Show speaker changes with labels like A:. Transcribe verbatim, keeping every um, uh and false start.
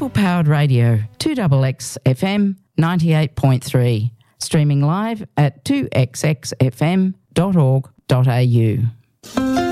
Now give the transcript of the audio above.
A: Local Powered Radio, two X X F M ninety-eight point three. Streaming live at two x x f m dot org dot a u.